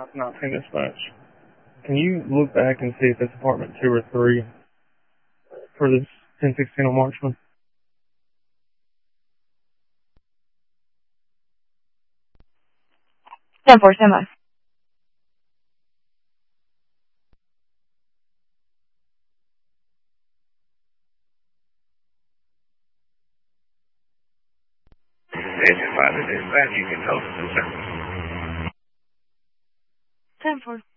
19 dispatch. Can you look back and see if it's apartment 2 or 3 for this 1016 on Marchman? Stand by. Dispatch, you can help us. 10-4.